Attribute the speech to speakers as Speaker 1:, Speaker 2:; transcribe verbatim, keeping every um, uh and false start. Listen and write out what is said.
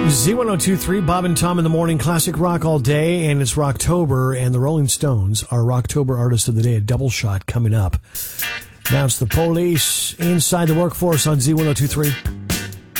Speaker 1: Z ten twenty-three, Bob and Tom in the morning, classic rock all day, and it's Rocktober, and the Rolling Stones are Rocktober Artist of the Day, a double shot coming up. Now it's the Police inside the workforce on Z ten twenty-three.